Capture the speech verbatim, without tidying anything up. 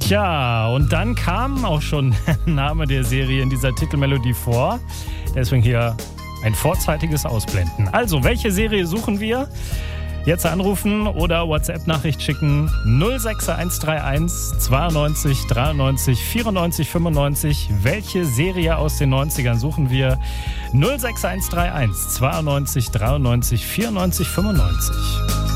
Tja, und dann kam auch schon der Name der Serie in dieser Titelmelodie vor. Deswegen hier ein vorzeitiges Ausblenden. Also, welche Serie suchen wir? Jetzt anrufen oder WhatsApp-Nachricht schicken null sechs eins drei eins zweiundneunzig dreiundneunzig vierundneunzig fünfundneunzig. Welche Serie aus den neunzigern suchen wir? null sechs eins drei eins zweiundneunzig dreiundneunzig vierundneunzig fünfundneunzig.